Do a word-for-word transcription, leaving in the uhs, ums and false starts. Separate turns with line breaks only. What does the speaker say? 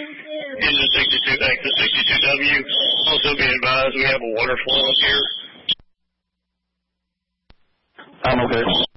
Engine sixty-two, exit sixty-two W. Also be advised we have a water flow up here.
I'm okay.